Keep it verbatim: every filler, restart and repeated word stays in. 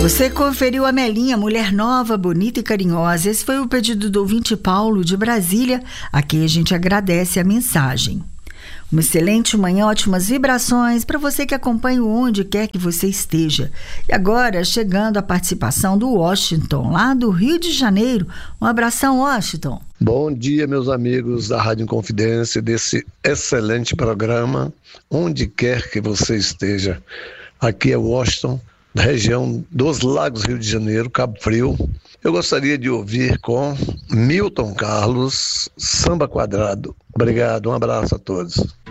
Você conferiu a Melinha, mulher nova, bonita e carinhosa. Esse foi o pedido do ouvinte Paulo de Brasília, a quem a gente agradece a mensagem. Uma excelente manhã, ótimas vibrações para você que acompanha onde quer que você esteja. E agora, chegando a participação do Washington, lá do Rio de Janeiro. Um abração, Washington. Bom dia, meus amigos da Rádio Inconfidência, desse excelente programa, onde quer que você esteja. Aqui é Washington, da região dos Lagos, Rio de Janeiro, Cabo Frio. Eu gostaria de ouvir com Milton Carlos, Samba Quadrado. Obrigado, um abraço a todos.